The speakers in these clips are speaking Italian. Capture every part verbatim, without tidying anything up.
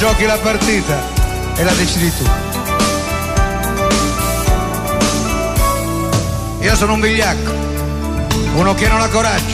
Giochi la partita e la decidi tu. Io sono un vigliacco, uno che non ha coraggio,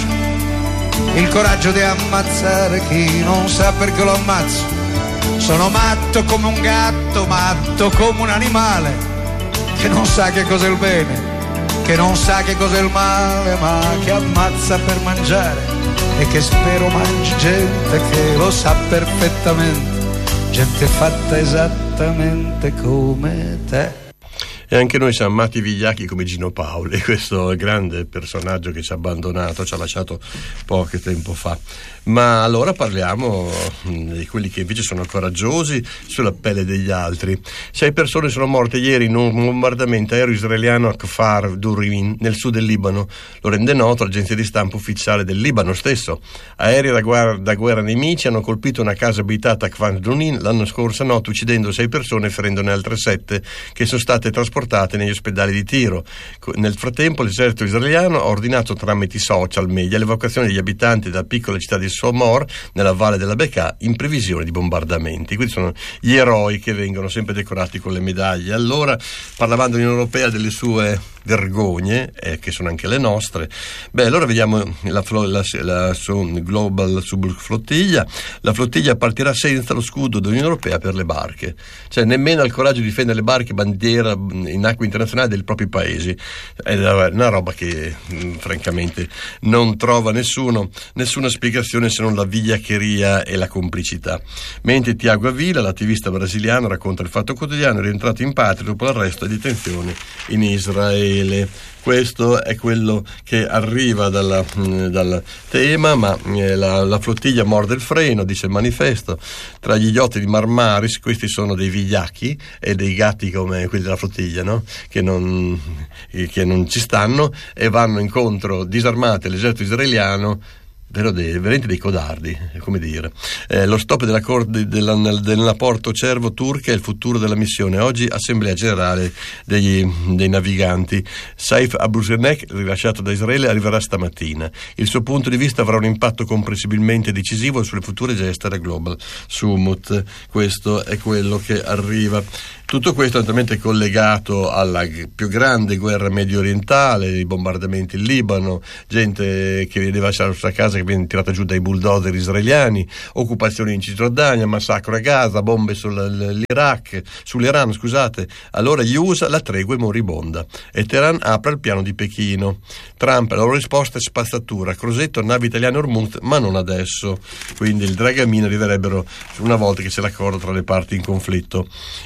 il coraggio di ammazzare chi non sa perché lo ammazzo. Sono matto come un gatto, matto come un animale, che non sa che cos'è il bene, che non sa che cos'è il male, ma che ammazza per mangiare e che spero mangi gente che lo sa perfettamente. Gente fatta esattamente come te. E anche noi siamo amati vigliacchi come Gino Paoli, questo grande personaggio che ci ha abbandonato, ci ha lasciato poco tempo fa. Ma allora parliamo di quelli che invece sono coraggiosi sulla pelle degli altri. Sei persone sono morte ieri in un bombardamento aereo israeliano a Kfar Durin, nel sud del Libano. Lo rende noto l'agenzia di stampa ufficiale del Libano stesso. Aerei da guerra, da guerra nemici hanno colpito una casa abitata a Kfar Durin l'anno scorso notte, uccidendo sei persone e ferendone altre sette che sono state trasportate negli ospedali di Tiro. Nel frattempo l'esercito israeliano ha ordinato tramite social media l'evacuazione degli abitanti della piccola città di Somor nella valle della Bekaa in previsione di bombardamenti. Quindi sono gli eroi che vengono sempre decorati con le medaglie. Allora, parlavamo dell'Unione Europea, delle sue vergogne, eh, che sono anche le nostre, beh, allora vediamo la, la, la, la Global Subflottiglia. La flottiglia partirà senza lo scudo dell'Unione Europea per le barche, cioè nemmeno ha il coraggio di difendere le barche bandiera in acque internazionali dei propri paesi. È una roba che mh, francamente non trova nessuno nessuna spiegazione se non la vigliaccheria e la complicità. Mentre Tiago Avila, l'attivista brasiliano, racconta il Fatto Quotidiano, è rientrato in patria dopo l'arresto e detenzione in Israele. Questo è quello che arriva dalla, dal tema, ma eh, la, la flottiglia morde il freno, dice il manifesto. Tra gli yacht di Marmaris, questi sono dei vigliacchi e dei gatti come quelli della flottiglia, no? Che non, che non ci stanno e vanno incontro disarmati all'esercito israeliano. Vero dei, veramente dei codardi, come dire. Eh, lo stop della, della, della Porto Cervo turca è il futuro della missione. Oggi assemblea generale degli, dei naviganti. Saif Abusernek, rilasciato da Israele, arriverà stamattina. Il suo punto di vista avrà un impatto comprensibilmente decisivo sulle future geste del Global Summit. Questo è quello che arriva. Tutto questo naturalmente collegato alla più grande guerra medio orientale, i bombardamenti in Libano, gente che vedeva lasciare la sua casa che viene tirata giù dai bulldozer israeliani, occupazione in Cisgiordania, massacro a Gaza, bombe sull'Iraq, sull'Iran, scusate. Allora gli U S A, la tregua è moribonda e Teheran apre il piano di Pechino. Trump, la loro risposta è spazzatura, Crosetto, navi italiane Hormuz, ma non adesso. Quindi il dragamine arriverebbero una volta che c'è l'accordo tra le parti in conflitto.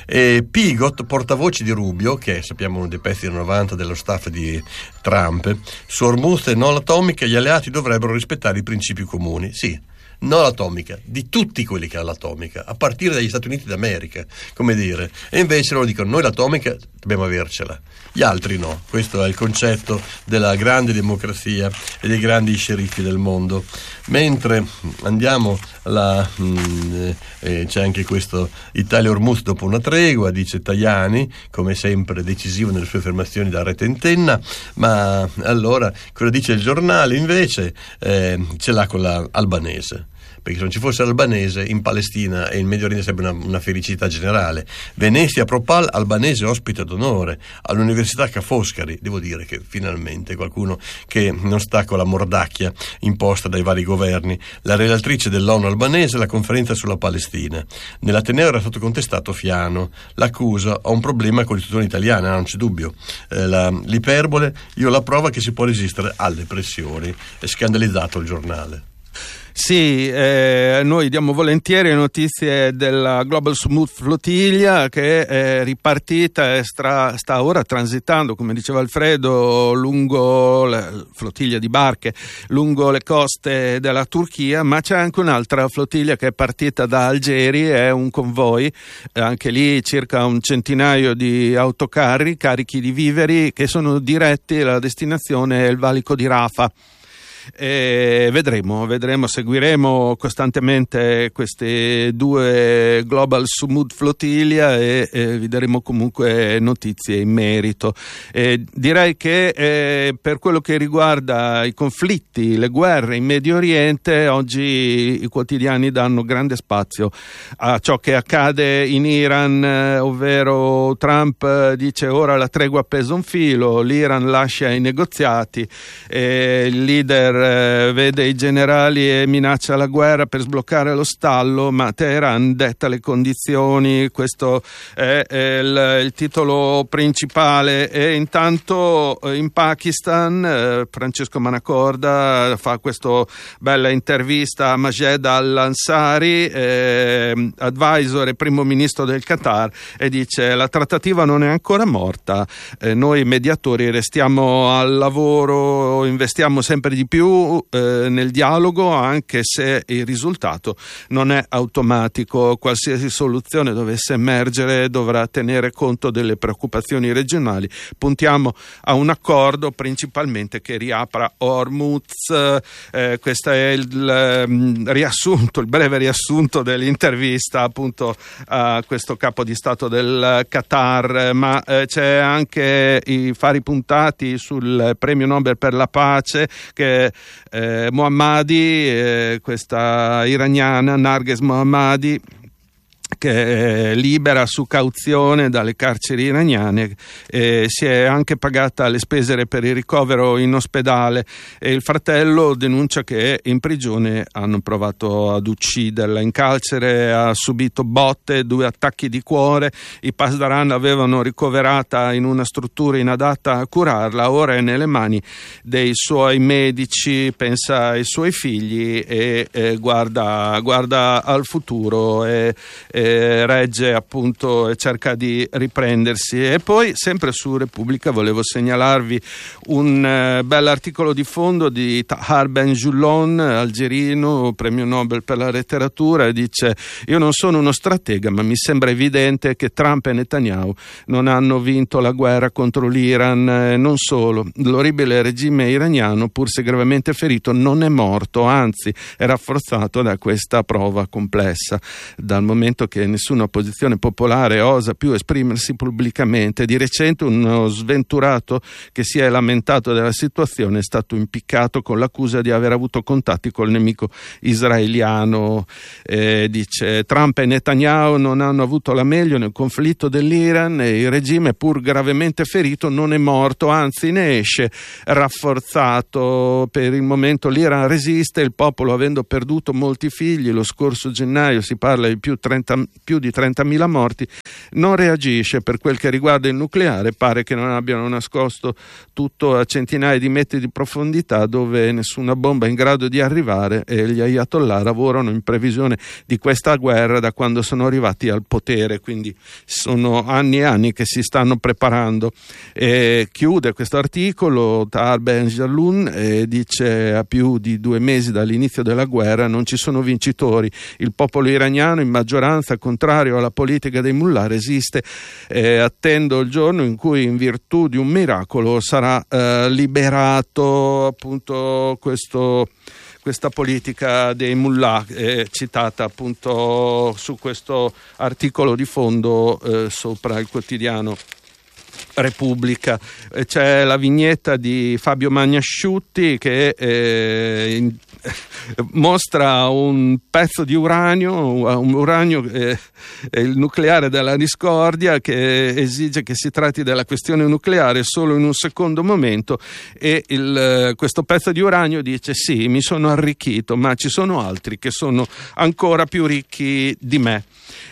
E Pigot, portavoce di Rubio, che sappiamo uno dei pezzi del novanta dello staff di Trump, su Hormuz e non atomica gli alleati dovrebbero rispettare i principi comuni. Sì, non l'atomica, di tutti quelli che hanno l'atomica, a partire dagli Stati Uniti d'America, come dire. E invece loro dicono: noi l'atomica dobbiamo avercela, gli altri no. Questo è il concetto della grande democrazia e dei grandi sceriffi del mondo. Mentre andiamo alla mh, eh, c'è anche questo Italia-Hormuz dopo una tregua, dice Tajani, come sempre decisivo nelle sue affermazioni da retentenna. Ma allora cosa dice il giornale invece? Eh, ce l'ha con la albanese, perché se non ci fosse l'albanese in Palestina e in Medio Oriente sarebbe una, una felicità generale. Venezia Propal, albanese ospite d'onore all'Università Ca' Foscari. Devo dire che finalmente qualcuno che non sta con la mordacchia imposta dai vari governi. La relatrice dell'ONU albanese alla conferenza sulla Palestina. Nell'Ateneo era stato contestato Fiano. L'accusa: ho un problema con l'istituzione italiana, non c'è dubbio. Eh, la, l'iperbole: io la prova che si può resistere alle pressioni. È scandalizzato il giornale. Sì, eh, noi diamo volentieri notizie della Global Summit Flottiglia che è ripartita e stra, sta ora transitando, come diceva Alfredo, lungo la flottiglia di barche, lungo le coste della Turchia, ma c'è anche un'altra flottiglia che è partita da Algeri, è un convoy, anche lì circa un centinaio di autocarri carichi di viveri che sono diretti alla destinazione il valico di Rafah. e vedremo, vedremo, seguiremo costantemente queste due Global Smooth Flotilla e, e vi daremo comunque notizie in merito. E direi che eh, per quello che riguarda i conflitti, le guerre in Medio Oriente, oggi i quotidiani danno grande spazio a ciò che accade in Iran, eh, ovvero Trump eh, dice ora la tregua ha appeso un filo, l'Iran lascia i negoziati, eh, il leader eh, vede i generali e minaccia la guerra per sbloccare lo stallo, ma Teheran detta le condizioni. Questo è, è il, il titolo principale. E intanto in Pakistan eh, Francesco Manacorda fa questa bella intervista a Majed Al-Ansari, eh, advisor e primo ministro del Qatar, e dice la trattativa non è ancora morta, eh, noi mediatori restiamo al lavoro, investiamo sempre di più eh, nel dialogo, anche se il risultato non è automatico. Qualsiasi soluzione dovesse emergere dovrà tenere conto delle preoccupazioni regionali. Puntiamo a un accordo principalmente che riapra Hormuz. Eh, questo è il um, riassunto, il breve riassunto dell'intervista appunto a questo capo di Stato del Qatar, ma eh, c'è anche i fari puntati sul premio Nobel per la pace che eh, Mohammadi, eh, questa iraniana Narges Mohammadi, che libera su cauzione dalle carceri iraniane, eh, si è anche pagata le spese per il ricovero in ospedale, e il fratello denuncia che in prigione hanno provato ad ucciderla. In carcere ha subito botte, due attacchi di cuore, i Pasdaran l'avevano ricoverata in una struttura inadatta a curarla, ora è nelle mani dei suoi medici, pensa ai suoi figli e eh, guarda, guarda al futuro e, e regge appunto e cerca di riprendersi. E poi sempre su Repubblica volevo segnalarvi un eh, bell'articolo di fondo di Tahar Ben Julloun, algerino, premio Nobel per la letteratura, e dice: io non sono uno stratega, ma mi sembra evidente che Trump e Netanyahu non hanno vinto la guerra contro l'Iran, eh, non solo, l'orribile regime iraniano, pur se gravemente ferito, non è morto, anzi è rafforzato da questa prova complessa, dal momento che nessuna opposizione popolare osa più esprimersi pubblicamente. Di recente uno sventurato che si è lamentato della situazione è stato impiccato con l'accusa di aver avuto contatti col nemico israeliano. Eh, dice: Trump e Netanyahu non hanno avuto la meglio nel conflitto dell'Iran e il regime, pur gravemente ferito, non è morto, anzi ne esce rafforzato. Per il momento l'Iran resiste, il popolo, avendo perduto molti figli lo scorso gennaio, si parla di più trenta più di trentamila morti, non reagisce. Per quel che riguarda il nucleare, pare che non abbiano nascosto tutto a centinaia di metri di profondità, dove nessuna bomba è in grado di arrivare, e gli ayatollah lavorano in previsione di questa guerra da quando sono arrivati al potere, quindi sono anni e anni che si stanno preparando. E chiude questo articolo Tahar Ben Julloun e dice: a più di due mesi dall'inizio della guerra non ci sono vincitori, il popolo iraniano in maggioranza, contrario alla politica dei mullah, resiste. Eh, attendo il giorno in cui, in virtù di un miracolo, sarà eh, liberato. Appunto questo questa politica dei mullah è citata appunto su questo articolo di fondo eh, sopra il quotidiano Repubblica. C'è la vignetta di Fabio Magnasciutti che eh, in, mostra un pezzo di uranio, un uranio eh, il nucleare della discordia, che esige che si tratti della questione nucleare solo in un secondo momento, e il, questo pezzo di uranio dice: sì, mi sono arricchito, ma ci sono altri che sono ancora più ricchi di me.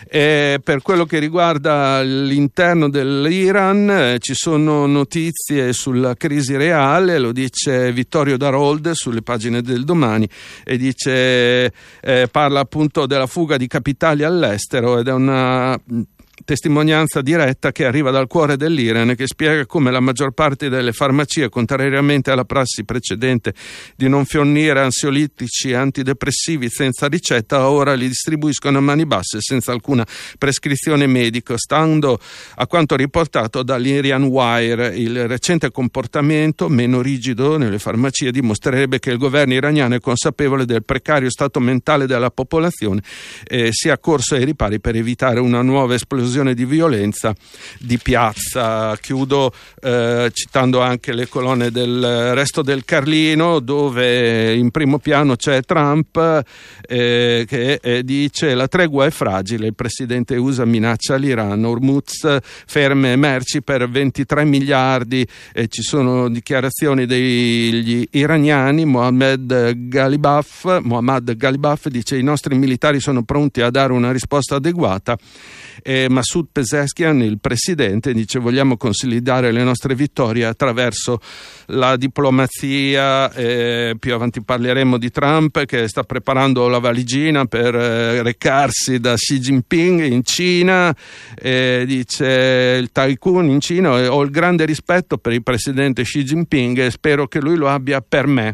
E per quello che riguarda l'interno dell'Iran eh, ci sono notizie sulla crisi reale, lo dice Vittorio Darold sulle pagine del Domani, e dice eh, parla appunto della fuga di capitali all'estero, ed è una testimonianza diretta che arriva dal cuore dell'Iran e che spiega come la maggior parte delle farmacie, contrariamente alla prassi precedente di non fornire ansiolitici e antidepressivi senza ricetta, ora li distribuiscono a mani basse senza alcuna prescrizione medica. Stando a quanto riportato dall'Irian Wire, il recente comportamento meno rigido nelle farmacie dimostrerebbe che il governo iraniano è consapevole del precario stato mentale della popolazione e sia corso ai ripari per evitare una nuova esplosione di violenza di piazza. Chiudo eh, citando anche le colonne del Resto del Carlino, dove in primo piano c'è Trump eh, che eh, dice: la tregua è fragile, il presidente U S A minaccia l'Iran, Hormuz ferme merci per ventitré miliardi, e ci sono dichiarazioni degli iraniani. Mohammad Ghalibaf, Mohammad Ghalibaf dice: i nostri militari sono pronti a dare una risposta adeguata. E Masoud Pezeshkian, il presidente, dice: vogliamo consolidare le nostre vittorie attraverso la diplomazia. E più avanti parleremo di Trump, che sta preparando la valigina per eh, recarsi da Xi Jinping in Cina. E dice il tycoon in Cina: ho il grande rispetto per il presidente Xi Jinping e spero che lui lo abbia per me.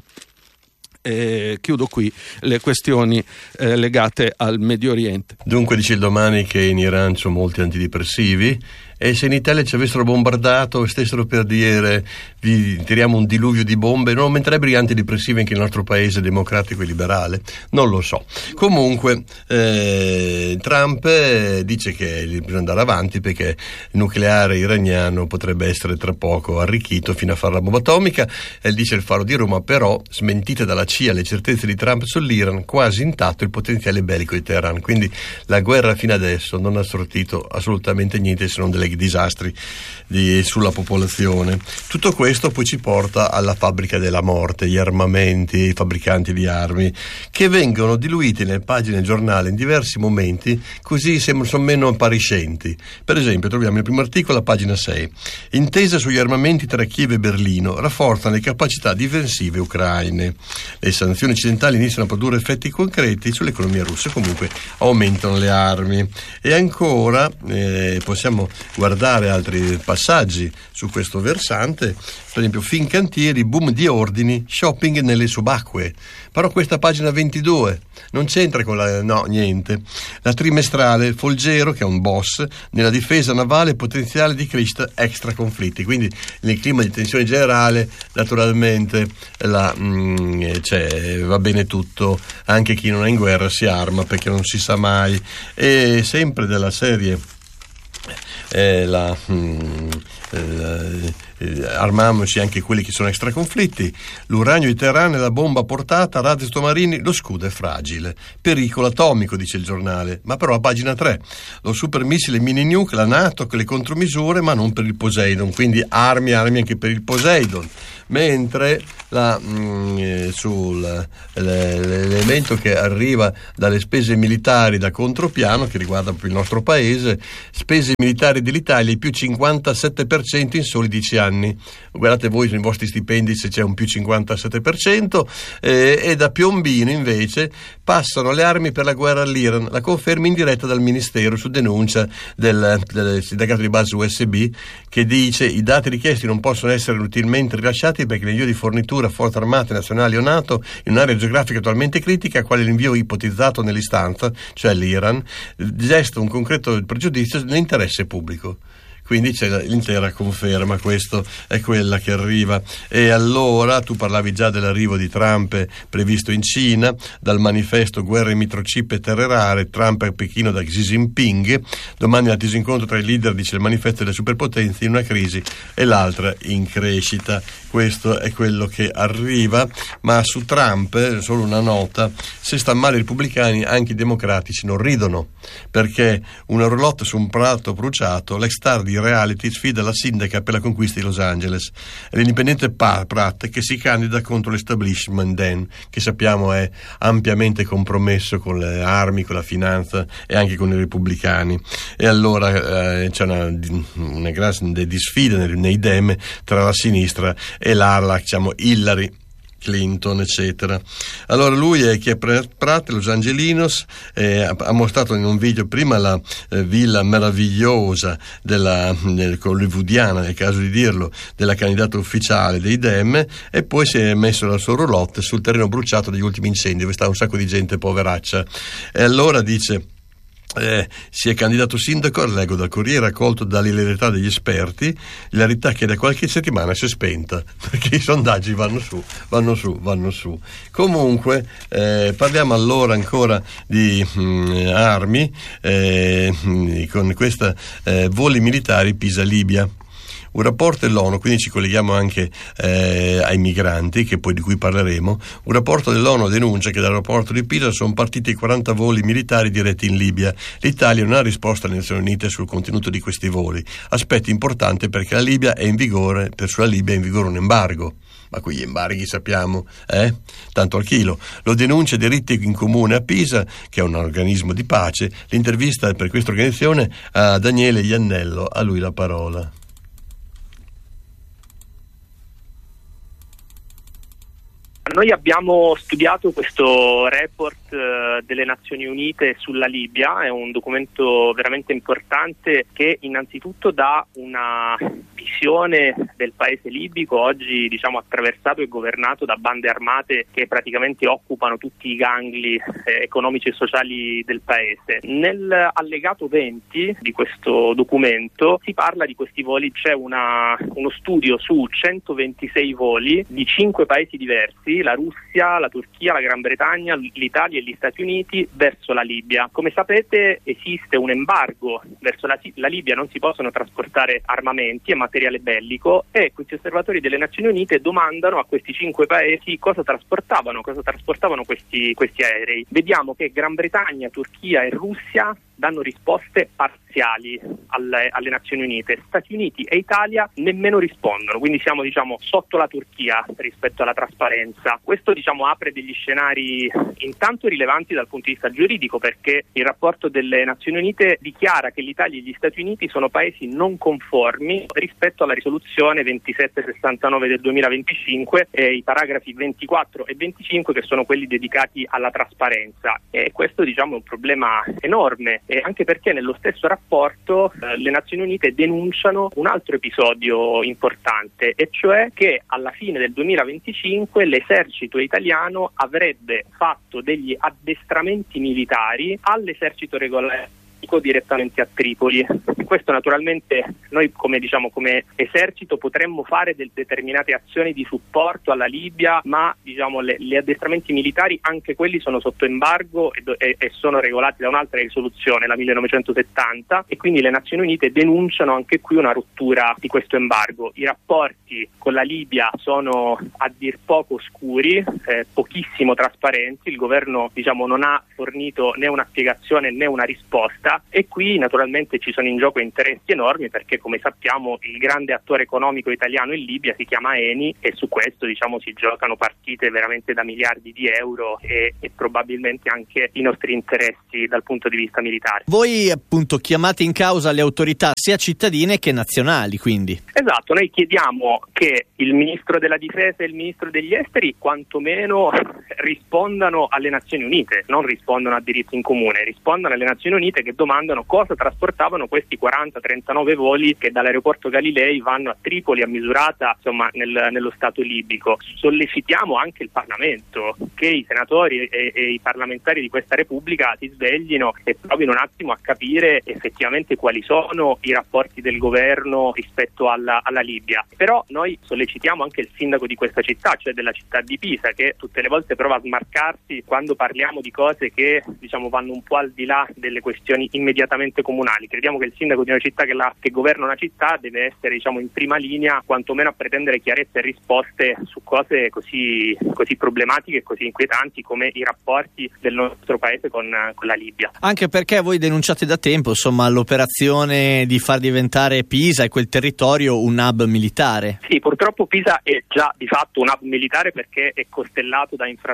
E chiudo qui le questioni eh, legate al Medio Oriente. Dunque dice il Domani che in Iran ci sono molti antidepressivi, e se in Italia ci avessero bombardato e stessero per dire vi tiriamo un diluvio di bombe, non aumenterebbero gli antidepressivi anche nel nostro paese democratico e liberale? Non lo so. Comunque eh, Trump eh, dice che bisogna andare avanti perché il nucleare iraniano potrebbe essere tra poco arricchito fino a fare la bomba atomica, e dice il Faro di Roma: però smentite dalla C I A le certezze di Trump sull'Iran, quasi intatto il potenziale bellico di Teheran. Quindi la guerra fino adesso non ha sortito assolutamente niente se non delle disastri di, sulla popolazione. Tutto questo poi ci porta alla fabbrica della morte, gli armamenti, i fabbricanti di armi che vengono diluiti nelle pagine del giornale in diversi momenti, così sembrano sono meno appariscenti. Per esempio troviamo nel primo articolo, a pagina sei: intesa sugli armamenti tra Kiev e Berlino rafforzano le capacità difensive ucraine, le sanzioni occidentali iniziano a produrre effetti concreti sull'economia russa, comunque aumentano le armi. E ancora eh, possiamo guardare altri passaggi su questo versante, per esempio Fincantieri, boom di ordini, shopping nelle subacquee. Però questa pagina ventidue non c'entra con la... no, niente. La trimestrale, Folgero, che è un boss, nella difesa navale potenziale di crescita extra conflitti. Quindi nel clima di tensione generale, naturalmente la, mh, cioè, va bene tutto, anche chi non è in guerra si arma perché non si sa mai. E sempre della serie eh, la... Mh, eh, Eh, armiamoci anche quelli che sono extra conflitti. L'uranio di Teheran e la bomba portata, razzi sottomarini, lo scudo è fragile, pericolo atomico, dice il giornale. Ma però a pagina tre, lo supermissile mini nuke, la NATO con le contromisure, ma non per il Poseidon, quindi armi armi anche per il Poseidon. Mentre la, mh, sul l'elemento che arriva dalle spese militari da contropiano, che riguarda proprio il nostro paese, spese militari dell'Italia più cinquantasette per cento in soli dieci anni. Guardate voi nei vostri stipendi se c'è un più cinquantasette per cento, eh, e da Piombino invece passano le armi per la guerra all'Iran, la conferma in diretta dal Ministero su denuncia del, del sindacato di base U S B, che dice: i dati richiesti non possono essere inutilmente rilasciati perché l'invio di fornitura a forze armate nazionali o NATO in un'area geografica attualmente critica, quale l'invio ipotizzato nell'istanza, cioè l'Iran, gesta un concreto pregiudizio nell'interesse pubblico. Quindi c'è l'intera conferma, questo è quella che arriva. E allora tu parlavi già dell'arrivo di Trump previsto in Cina, dal manifesto guerre microchip e terre rare, Trump a Pechino da Xi Jinping, domani al disincontro tra i leader, dice il manifesto delle superpotenze, in una crisi e l'altra in crescita. Questo è quello che arriva. Ma su Trump solo una nota: se sta male i repubblicani, anche i democratici non ridono, perché un orolotto su un prato bruciato, l'ex star di reality sfida la sindaca per la conquista di Los Angeles, l'indipendente Pratt, che si candida contro l'establishment Dan, che sappiamo è ampiamente compromesso con le armi, con la finanza e anche con i repubblicani. E allora eh, c'è una, una grande disfida nei, nei dem tra la sinistra e l'ala, diciamo, Hillary Clinton, eccetera. Allora lui è che Prat, Los Angelinos, eh, ha, ha mostrato in un video prima la eh, villa meravigliosa della del, hollywoodiana, nel caso di dirlo, della candidata ufficiale dei Dem, e poi si è messo la sua roulotte sul terreno bruciato degli ultimi incendi, dove sta un sacco di gente poveraccia. E allora dice: Eh, si è candidato sindaco, leggo dal Corriere, accolto dall'ilarità degli esperti, ilarità che da qualche settimana si è spenta, perché i sondaggi vanno su, vanno su, vanno su. Comunque, eh, parliamo allora ancora di mh, armi, eh, mh, con questa eh, voli militari Pisa-Libia. Un rapporto dell'ONU, quindi ci colleghiamo anche eh, ai migranti, che poi di cui parleremo. Un rapporto dell'ONU denuncia che dall'aeroporto di Pisa sono partiti quaranta voli militari diretti in Libia. L'Italia non ha risposto alle Nazioni Unite sul contenuto di questi voli. Aspetto importante, perché la Libia è in vigore, per sulla Libia è in vigore un embargo. Ma qui gli embarghi sappiamo, eh? Tanto al chilo. Lo denuncia Diritti in Comune a Pisa, che è un organismo di pace. L'intervista per questa organizzazione a Daniele Iannello, a lui la parola. Noi abbiamo studiato questo report eh, delle Nazioni Unite sulla Libia, è un documento veramente importante che innanzitutto dà una visione del paese libico, oggi diciamo attraversato e governato da bande armate che praticamente occupano tutti i gangli eh, economici e sociali del paese. Nell'allegato venti di questo documento si parla di questi voli, c'è una, uno studio su centoventisei voli di cinque paesi diversi, la Russia, la Turchia, la Gran Bretagna, l'Italia e gli Stati Uniti, verso la Libia. Come sapete esiste un embargo verso la, la Libia, non si possono trasportare armamenti e materiale bellico, e questi osservatori delle Nazioni Unite domandano a questi cinque paesi cosa trasportavano, cosa trasportavano questi, questi aerei. Vediamo che Gran Bretagna, Turchia e Russia danno risposte parziali alle, alle Nazioni Unite. Stati Uniti e Italia nemmeno rispondono, quindi siamo diciamo sotto la Turchia rispetto alla trasparenza. Questo diciamo apre degli scenari intanto rilevanti dal punto di vista giuridico, perché il rapporto delle Nazioni Unite dichiara che l'Italia e gli Stati Uniti sono paesi non conformi rispetto alla risoluzione ventisette sessantanove del duemilaventicinque e i paragrafi ventiquattro e venticinque, che sono quelli dedicati alla trasparenza, e questo diciamo è un problema enorme. E anche perché nello stesso rapporto eh, le Nazioni Unite denunciano un altro episodio importante, e cioè che alla fine del duemilaventicinque l'esercito italiano avrebbe fatto degli addestramenti militari all'esercito regolare direttamente a Tripoli. Questo naturalmente noi come diciamo come esercito potremmo fare del, determinate azioni di supporto alla Libia, ma diciamo le, gli addestramenti militari anche quelli sono sotto embargo e, e, e sono regolati da un'altra risoluzione, la millenovecentosettanta, e quindi le Nazioni Unite denunciano anche qui una rottura di questo embargo. I rapporti con la Libia sono a dir poco oscuri, eh, pochissimo trasparenti, il governo diciamo non ha fornito né una spiegazione né una risposta. E qui naturalmente ci sono in gioco interessi enormi, perché come sappiamo il grande attore economico italiano in Libia si chiama Eni, e su questo diciamo si giocano partite veramente da miliardi di euro e, e probabilmente anche i nostri interessi dal punto di vista militare. Voi appunto chiamate in causa le autorità sia cittadine che nazionali, quindi? Esatto, noi chiediamo che il ministro della difesa e il ministro degli esteri quantomeno rispondano alle Nazioni Unite, non rispondono a Diritti in Comune, rispondano alle Nazioni Unite che domandano cosa trasportavano questi quaranta trentanove voli che dall'aeroporto Galilei vanno a Tripoli, a Misurata, insomma nel, nello stato libico. Sollecitiamo anche il Parlamento, che i senatori e, e i parlamentari di questa Repubblica si sveglino e provino un attimo a capire effettivamente quali sono i rapporti del governo rispetto alla, alla Libia. Però noi sollecitiamo anche il sindaco di questa città, cioè della città di Pisa, che tutte le volte prova a smarcarsi quando parliamo di cose che diciamo vanno un po' al di là delle questioni immediatamente comunali. Crediamo che il sindaco di una città che, la, che governa una città deve essere diciamo in prima linea, quantomeno a pretendere chiarezza e risposte su cose così, così problematiche e così inquietanti come i rapporti del nostro paese con, con la Libia. Anche perché voi denunciate da tempo insomma l'operazione di far diventare Pisa e quel territorio un hub militare. Sì, purtroppo Pisa è già di fatto un hub militare, perché è costellato da infrastrutture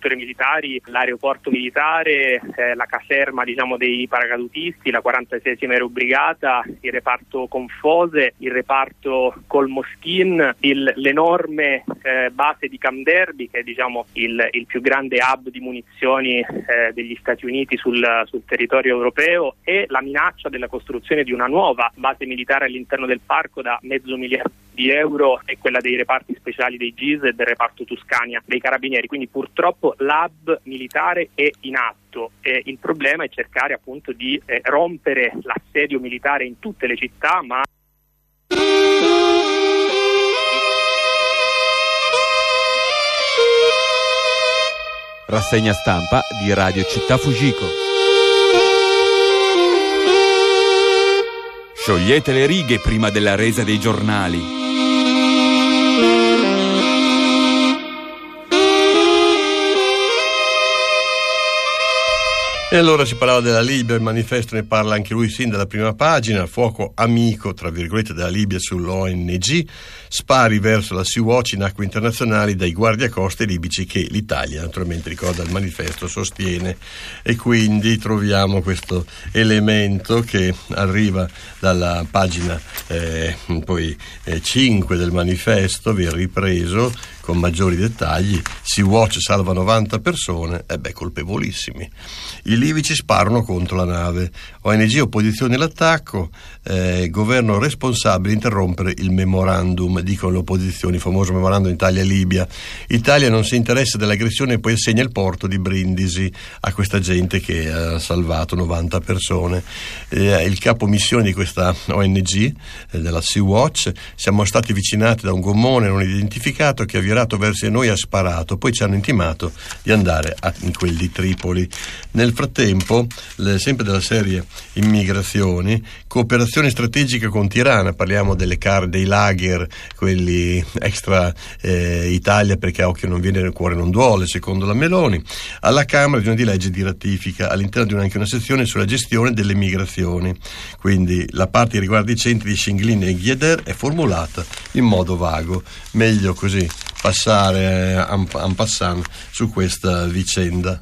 strutture militari, l'aeroporto militare, eh, la caserma diciamo dei paracadutisti, la quarantaseiesima Aerobrigata, il reparto Confose, il reparto Colmoschin, il, l'enorme eh, base di Camp Derby, che è diciamo il, il più grande hub di munizioni eh, degli Stati Uniti sul, sul territorio europeo, e la minaccia della costruzione di una nuova base militare all'interno del parco da mezzo miliardo di euro, è quella dei reparti speciali dei G I S e del reparto Tuscania dei Carabinieri. Quindi purtroppo l'hub militare è in atto e il problema è cercare appunto di eh, rompere l'assedio militare in tutte le città, ma Rassegna stampa di Radio Città Fujiko. Sciogliete le righe prima della resa dei giornali. E allora si parlava della Libia, il manifesto ne parla anche lui sin dalla prima pagina. Fuoco amico, tra virgolette, della Libia sull'O N G, spari verso la Sea-Watch in acque internazionali dai guardiacoste libici che l'Italia, naturalmente, ricorda il manifesto, sostiene. E quindi troviamo questo elemento che arriva dalla pagina eh, poi eh, cinque del manifesto, viene ripreso con maggiori dettagli. Sea-Watch salva novanta persone, e beh, colpevolissimi. I libici sparano contro la nave. O N G opposizione all'attacco, eh, governo responsabile interrompere il memorandum, dicono le opposizioni, il famoso memorandum Italia-Libia. Italia non si interessa dell'aggressione e poi assegna il porto di Brindisi a questa gente che ha salvato novanta persone. Eh, il capo missione di questa O N G, eh, della Sea-Watch: siamo stati avvicinati da un gommone non identificato che ha virato verso noi e ha sparato, poi ci hanno intimato di andare a, in quel di Tripoli. Nel frattempo, le, sempre della serie immigrazioni, cooperazione strategica con Tirana, parliamo delle car, dei lager, quelli extra eh, Italia, perché a occhio non viene, il cuore non duole, secondo la Meloni. Alla Camera disegno di legge di ratifica, all'interno di una, anche una sezione sulla gestione delle migrazioni. Quindi la parte che riguarda i centri di Shinglin e Ghieder è formulata in modo vago, meglio così passare en, en passant su questa vicenda.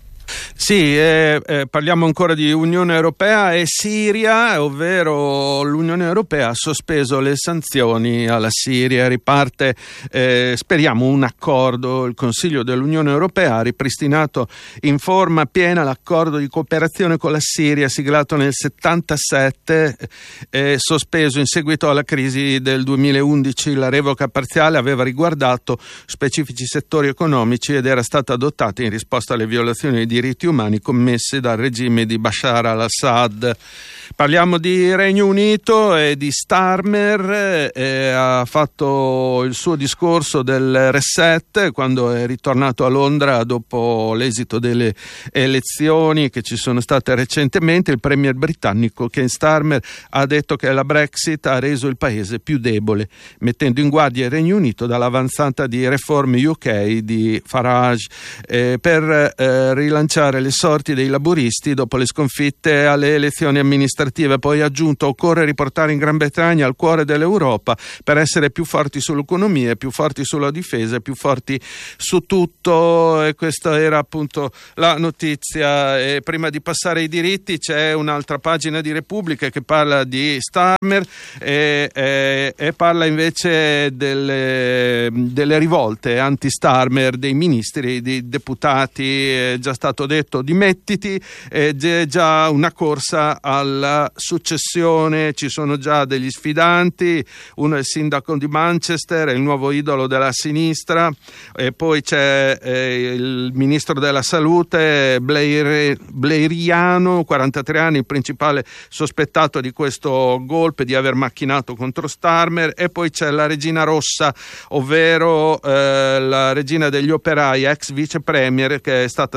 Sì, eh, eh, parliamo ancora di Unione Europea e Siria, ovvero l'Unione Europea ha sospeso le sanzioni alla Siria, riparte, eh, speriamo, un accordo. Il Consiglio dell'Unione Europea ha ripristinato in forma piena l'accordo di cooperazione con la Siria siglato nel settantasette, eh, sospeso in seguito alla crisi del duemilaundici. La revoca parziale aveva riguardato specifici settori economici ed era stata adottata in risposta alle violazioni di diritti umani commessi dal regime di Bashar al-Assad. Parliamo di Regno Unito e di Starmer, eh, ha fatto il suo discorso del reset quando è ritornato a Londra dopo l'esito delle elezioni che ci sono state recentemente. Il premier britannico Keir Starmer ha detto che la Brexit ha reso il paese più debole, mettendo in guardia il Regno Unito dall'avanzata di Reform U K di Farage eh, per eh, rilanciare le sorti dei laburisti dopo le sconfitte alle elezioni amministrative. Poi ha aggiunto: occorre riportare in Gran Bretagna al cuore dell'Europa per essere più forti sull'economia, più forti sulla difesa, più forti su tutto. E questa era appunto la notizia. E prima di passare ai diritti c'è un'altra pagina di Repubblica che parla di Starmer e, e, e parla invece delle, delle rivolte anti-Starmer dei ministri, dei deputati. È già stato detto dimettiti, è già una corsa alla successione, ci sono già degli sfidanti, uno è il sindaco di Manchester, è il nuovo idolo della sinistra, e poi c'è eh, il ministro della salute Blair, Blairiano, quarantatré anni, il principale sospettato di questo golpe, di aver macchinato contro Starmer, e poi c'è la regina rossa, ovvero eh, la regina degli operai, ex vice premier, che è stata scavalcata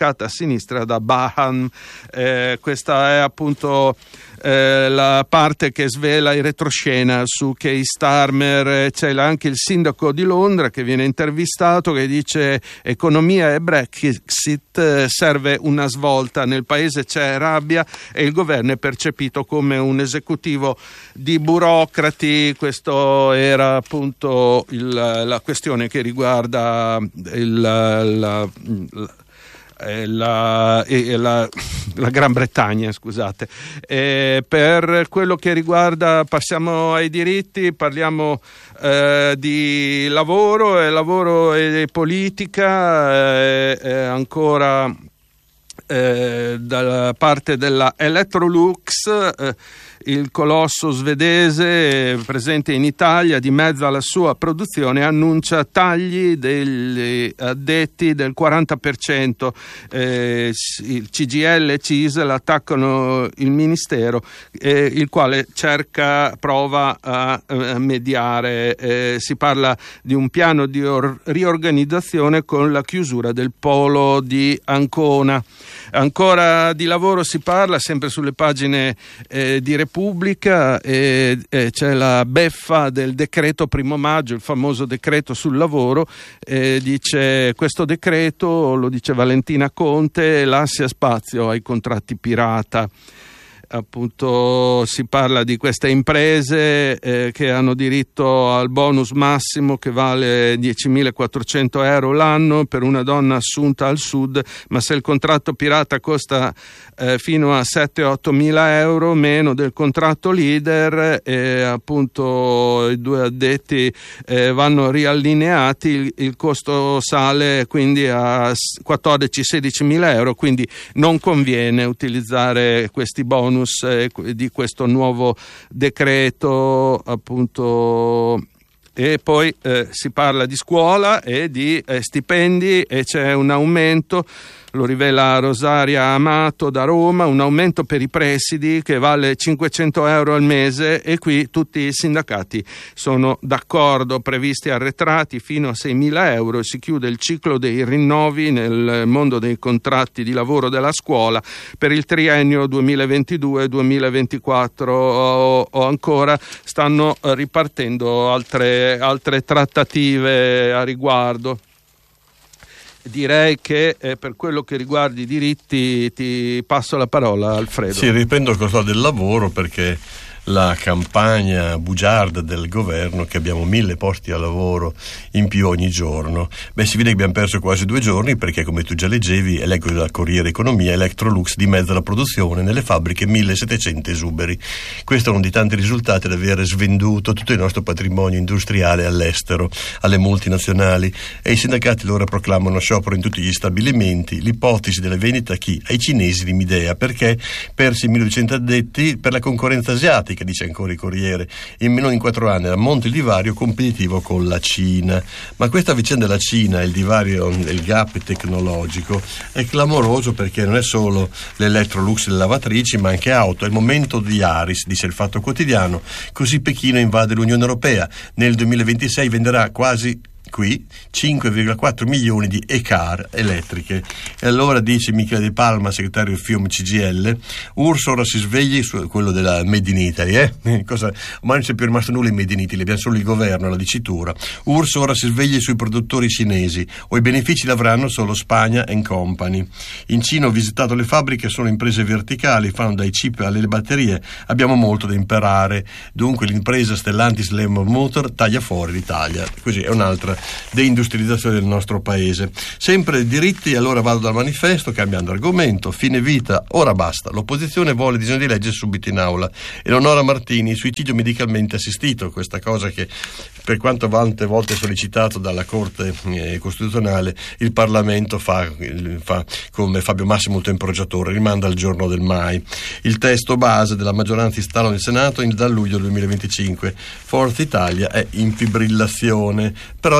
indicata a sinistra da Baham. Eh, questa è appunto eh, la parte che svela in retroscena su Keir Starmer. C'è anche il sindaco di Londra che viene intervistato, che dice: economia e Brexit, serve una svolta, nel paese c'è rabbia e il governo è percepito come un esecutivo di burocrati. Questo era appunto il, la questione che riguarda il, la, la, La, la, la Gran Bretagna, scusate. E per quello che riguarda, passiamo ai diritti, parliamo eh, di lavoro e lavoro e politica, eh, eh, ancora eh, dalla parte della Electrolux. eh, Il colosso svedese presente in Italia dimezza la sua produzione, annuncia tagli degli addetti del quaranta per cento. Eh, il C G I L e C I S L attaccano il ministero, eh, il quale cerca, prova a, a mediare. Eh, si parla di un piano di or- riorganizzazione con la chiusura del polo di Ancona. Ancora di lavoro si parla, sempre sulle pagine eh, di Repubblica, e, e c'è la beffa del decreto primo maggio, il famoso decreto sul lavoro. Eh, dice: questo decreto, lo dice Valentina Conte, lascia spazio ai contratti pirata. Appunto si parla di queste imprese eh, che hanno diritto al bonus massimo che vale diecimilaquattrocento euro l'anno per una donna assunta al sud, ma se il contratto pirata costa eh, fino a sette otto mila euro, meno del contratto leader, e appunto i due addetti eh, vanno riallineati, il, il costo sale quindi a quattordici sedici mila euro, quindi non conviene utilizzare questi bonus di questo nuovo decreto, appunto. E poi eh, si parla di scuola e di eh, stipendi, e c'è un aumento, lo rivela Rosaria Amato da Roma, un aumento per i presidi che vale cinquecento euro al mese, e qui tutti i sindacati sono d'accordo, previsti arretrati fino a seimila euro, e si chiude il ciclo dei rinnovi nel mondo dei contratti di lavoro della scuola per il triennio duemilaventidue duemilaventiquattro, o, o ancora stanno ripartendo altre, altre trattative a riguardo. Direi che eh, per quello che riguarda i diritti ti passo la parola, Alfredo. Sì, riprendo il costo del lavoro, perché la campagna bugiarda del governo, che abbiamo mille posti a lavoro in più ogni giorno, beh, si vede che abbiamo perso quasi due giorni, perché come tu già leggevi, e leggo dal Corriere Economia, Electrolux dimezza la produzione nelle fabbriche, millesettecento esuberi. Questo è uno dei tanti risultati di aver svenduto tutto il nostro patrimonio industriale all'estero, alle multinazionali, e i sindacati loro proclamano sciopero in tutti gli stabilimenti. L'ipotesi della vendita a chi? Ai cinesi di Midea, perché persi milleduecento addetti per la concorrenza asiatica, che dice ancora il Corriere, in meno di quattro anni ammonta il divario competitivo con la Cina. Ma questa vicenda della Cina, il divario, il gap tecnologico è clamoroso, perché non è solo l'Electrolux e le lavatrici, ma anche auto. È il momento di Aris, dice il Fatto Quotidiano, così Pechino invade l'Unione Europea, nel duemilaventisei venderà quasi qui cinque virgola quattro milioni di e-car elettriche. E allora dice Michele De Palma, segretario del FIOM C G I L, Urso ora si svegli su quello della Made in Italy, eh? Cosa? Ormai non c'è più rimasto nulla in Made in Italy, abbiamo solo il governo, la dicitura. Urso ora si svegli sui produttori cinesi, o i benefici li avranno solo Spagna and Company. In Cina ho visitato le fabbriche, sono imprese verticali, fanno dai chip alle batterie, abbiamo molto da imparare, dunque l'impresa Stellantis Lemon Motor taglia fuori l'Italia. Così è un'altra deindustrializzazione del nostro paese. Sempre diritti, allora vado dal manifesto, cambiando argomento, fine vita, ora basta. L'opposizione vuole disegno di legge subito in aula. Eleonora Martini, suicidio medicalmente assistito, questa cosa che per quanto tante volte sollecitato dalla Corte eh, Costituzionale, il Parlamento fa, fa come Fabio Massimo temporeggiatore, rimanda al giorno del mai. Il testo base della maggioranza installa nel Senato in, dal luglio duemilaventicinque. Forza Italia è in fibrillazione, però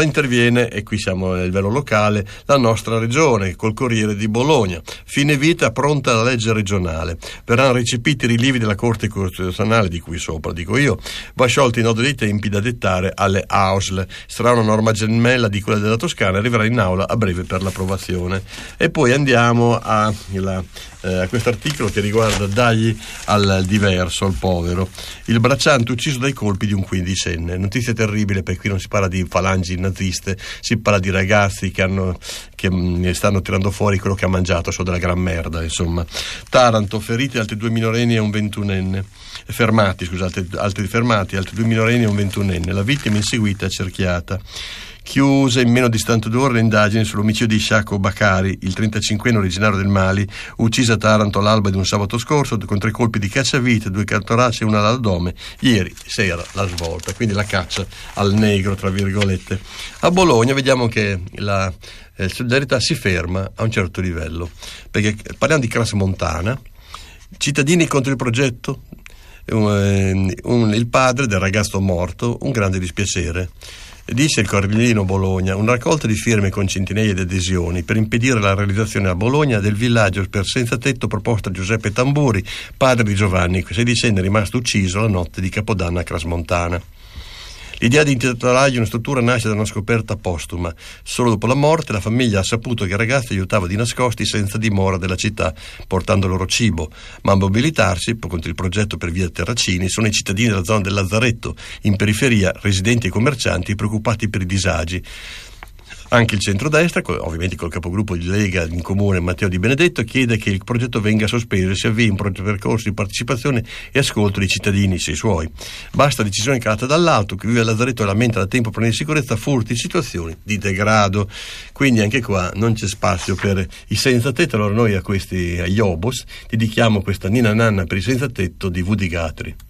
interviene, e qui siamo a livello locale, la nostra regione col Corriere di Bologna. Fine vita, pronta la legge regionale. Verranno recepiti i rilievi della Corte Costituzionale, di cui sopra dico io, va sciolto i nodi dei tempi da dettare alle A U S L. Sarà una norma gemella di quella della Toscana, arriverà in aula a breve per l'approvazione. E poi andiamo a, la, eh, a questo articolo che riguarda dagli al diverso, al povero. Il bracciante ucciso dai colpi di un quindicenne. Notizia terribile, perché qui non si parla di falangi naziste, si parla di ragazzi che hanno che mh, stanno tirando fuori quello che ha mangiato, so della gran merda, insomma. Taranto, feriti altri due minorenni e un ventunenne. Fermati, scusate, altri fermati, altri due minorenni e un ventunenne. La vittima inseguita e cerchiata. Chiuse in meno di settantadue ore le indagini sull'omicidio di Sciacco Bakari, il trentacinquenne originario del Mali, uccisa a Taranto all'alba di un sabato scorso con tre colpi di cacciavite, due cartoracce e una all'addome. Ieri sera la svolta, quindi la caccia al negro, tra virgolette. A Bologna vediamo che la eh, solidarietà si ferma a un certo livello, perché parliamo di classe montana, cittadini contro il progetto, un, un, il padre del ragazzo morto, un grande dispiacere. Dice il Corriere Bologna, una raccolta di firme con centinaia di adesioni per impedire la realizzazione a Bologna del villaggio per senza tetto proposta da Giuseppe Tamburi, padre di Giovanni, sedicenne rimasto ucciso la notte di Capodanno a Crasmontana. L'idea di intitolargli una struttura nasce da una scoperta postuma. Solo dopo la morte la famiglia ha saputo che il ragazzo aiutava di nascosti senza dimora della città, portando loro cibo. Ma a mobilitarsi, contro il progetto per via Terracini, sono i cittadini della zona del Lazzaretto, in periferia, residenti e commercianti preoccupati per i disagi. Anche il centrodestra, ovviamente col capogruppo di Lega in Comune Matteo Di Benedetto, chiede che il progetto venga sospeso e si avvii un percorso di partecipazione e ascolto dei cittadini, se i suoi. Basta decisione calata dall'alto, che vive a Lazzaretto e lamenta da tempo per sicurezza, furti, situazioni di degrado. Quindi anche qua non c'è spazio per i senza tetto. Allora noi a questi, agli Obos, dedichiamo questa Nina Nanna per i senza tetto di Woody Guthrie.